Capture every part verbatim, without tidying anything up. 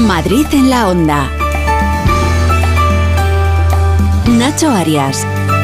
Madrid en la Onda. Nacho Arias.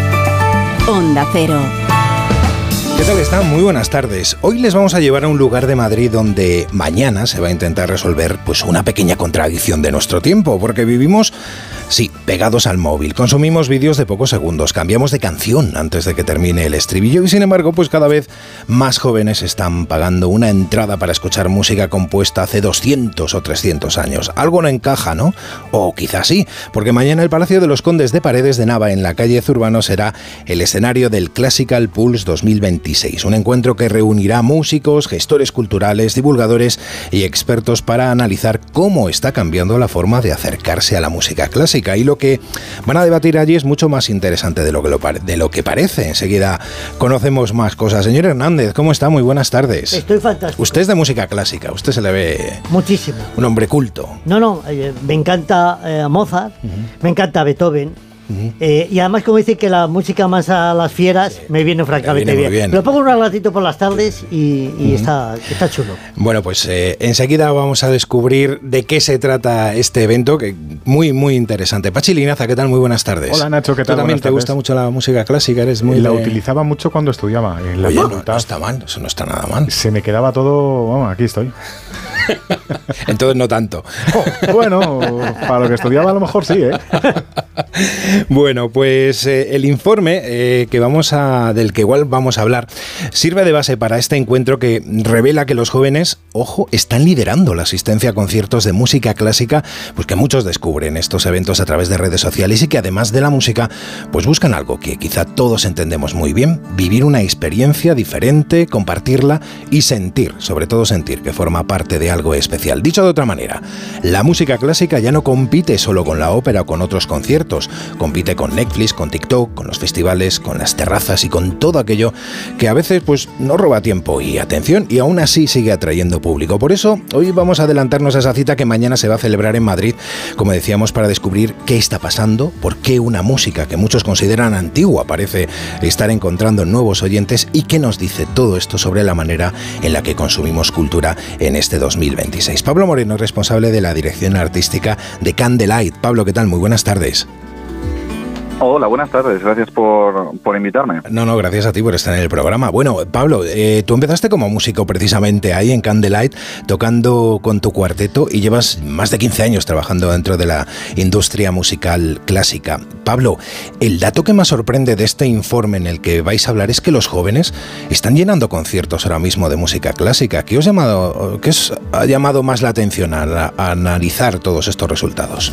Onda Cero. ¿Qué tal están? Muy buenas tardes. Hoy les vamos a llevar a un lugar de Madrid donde mañana se va a intentar resolver pues una pequeña contradicción de nuestro tiempo, porque vivimos, sí, pegados al móvil, consumimos vídeos de pocos segundos, cambiamos de canción antes de que termine el estribillo y sin embargo pues cada vez más jóvenes están pagando una entrada para escuchar música compuesta hace doscientos o trescientos años. Algo no encaja, ¿no? O quizás sí, porque mañana el Palacio de los Condes de Paredes de Nava en la calle Zurbano será el escenario del Classical Pulse dos mil veintiséis, un encuentro que reunirá músicos, gestores culturales, divulgadores y expertos para analizar cómo está cambiando la forma de acercarse a la música clásica. Y lo que van a debatir allí es mucho más interesante de lo que, lo pare- de lo que parece. Enseguida conocemos más cosas. Señor Hernández, ¿cómo está? Muy buenas tardes. Estoy fantástico. Usted es de música clásica, usted se le ve... Muchísimo. Un hombre culto. No, no, eh, me encanta eh, Mozart, uh-huh. me encanta Beethoven. Uh-huh. Eh, y además, como dice que la música más a las fieras, sí, me viene francamente me viene bien. bien. Lo pongo un ratito por las tardes y, y uh-huh. está, está chulo. Bueno, pues eh, enseguida vamos a descubrir de qué se trata este evento, que muy, muy interesante. Pachi Linaza, ¿qué tal? Muy buenas tardes. Hola Nacho, ¿qué tal? ¿Tú también te gusta mucho la música clásica? Eres muy La de... utilizaba mucho cuando estudiaba en la Oye, facultad. No, no está mal, eso no está nada mal. Se me quedaba todo, vamos, aquí estoy. Entonces no tanto. Oh, bueno, para lo que estudiaba a lo mejor sí, ¿eh? Bueno, pues eh, el informe eh, que vamos a, del que igual vamos a hablar sirve de base para este encuentro que revela que los jóvenes, ojo, están liderando la asistencia a conciertos de música clásica, pues que muchos descubren estos eventos a través de redes sociales y que además de la música, pues buscan algo que quizá todos entendemos muy bien, vivir una experiencia diferente, compartirla y sentir, sobre todo sentir que forma parte de algo especial. Dicho de otra manera, la música clásica ya no compite solo con la ópera o con otros conciertos, compite con Netflix, con TikTok, con los festivales, con las terrazas y con todo aquello que a veces pues no roba tiempo y atención y aún así sigue atrayendo público. Por eso hoy vamos a adelantarnos a esa cita que mañana se va a celebrar en Madrid, como decíamos, para descubrir qué está pasando, por qué una música que muchos consideran antigua parece estar encontrando nuevos oyentes y qué nos dice todo esto sobre la manera en la que consumimos cultura en este dos mil veintiséis. Pablo Moreno es responsable de la dirección artística de Candlelight. Pablo, ¿qué tal? Muy buenas tardes. Hola, buenas tardes. Gracias por, por invitarme. No, no, gracias a ti por estar en el programa. Bueno, Pablo, eh, tú empezaste como músico precisamente ahí en Candlelight, tocando con tu cuarteto y llevas más de quince años trabajando dentro de la industria musical clásica. Pablo, el dato que más sorprende de este informe en el que vais a hablar es que los jóvenes están llenando conciertos ahora mismo de música clásica. ¿Qué os, llamado, qué os ha llamado más la atención a, a analizar todos estos resultados?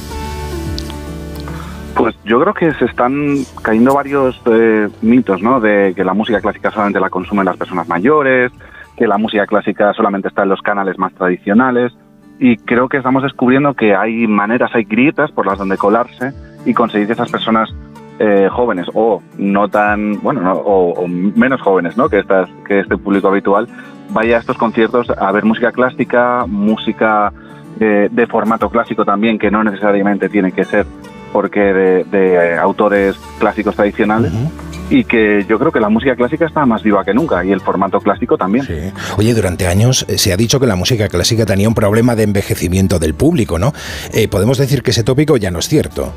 Pues yo creo que se están cayendo varios eh, mitos, ¿no? De que la música clásica solamente la consumen las personas mayores, que la música clásica solamente está en los canales más tradicionales, y creo que estamos descubriendo que hay maneras, hay grietas por las donde colarse y conseguir que esas personas eh, jóvenes o no tan, bueno, no, o, o menos jóvenes, ¿no? Que estas, que este público habitual vaya a estos conciertos a ver música clásica, música eh, de formato clásico también, que no necesariamente tiene que ser porque de, de autores clásicos tradicionales, uh-huh. y que yo creo que la música clásica está más viva que nunca y el formato clásico también. Sí. Oye, durante años eh, se ha dicho que la música clásica tenía un problema de envejecimiento del público, ¿no? Eh, podemos decir que ese tópico ya no es cierto.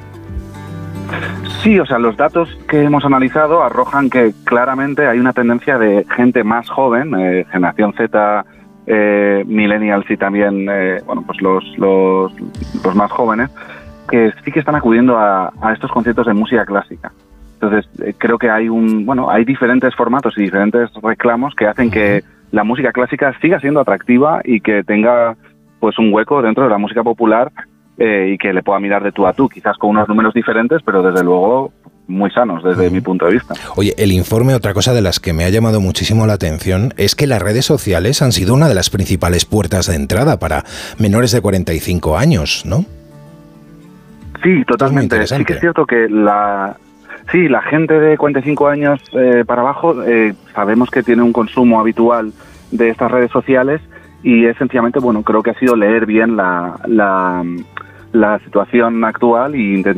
Sí, o sea, los datos que hemos analizado arrojan que claramente hay una tendencia de gente más joven, eh, generación Z, eh, millennials y también, eh, bueno, pues los, los, los más jóvenes, que sí que están acudiendo a, a estos conciertos de música clásica. Entonces, eh, creo que hay un, bueno, hay diferentes formatos y diferentes reclamos que hacen que la música clásica siga siendo atractiva y que tenga, pues, un hueco dentro de la música popular, eh, y que le pueda mirar de tú a tú, quizás con unos números diferentes, pero desde luego muy sanos desde uh-huh. mi punto de vista. Oye, el informe, otra cosa de las que me ha llamado muchísimo la atención es que las redes sociales han sido una de las principales puertas de entrada para menores de cuarenta y cinco años, ¿no? Sí, totalmente. Sí que es cierto que la sí la gente de cuarenta y cinco años eh, para abajo eh, sabemos que tiene un consumo habitual de estas redes sociales y es sencillamente, bueno, creo que ha sido leer bien la, la, la situación actual y intentar